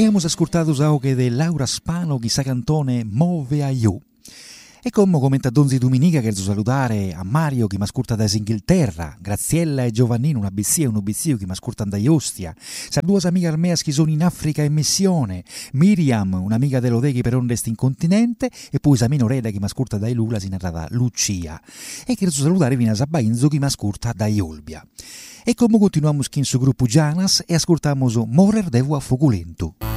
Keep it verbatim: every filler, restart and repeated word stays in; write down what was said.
E abbiamo ascoltato anche di Laura Spano chi sa cantone Move a You. E come commenta Donzi Dominica, che salutare a Mario che mi ascolta da Inghilterra, Graziella e Giovannino, una bessia e un obizzio che mi ascoltano da Ostia, sa due amiche armee che sono in Africa e missione, Miriam, un'amica dell'Odeghi per onde in continente, e poi Samino Reda che mi ascolta da Lula, si narrata Lucia. E che salutare viene a Sabainzo che mi ascolta da Olbia. E come continuiamo in su gruppo Gianas e ascoltiamo Morer Devo a Foculento.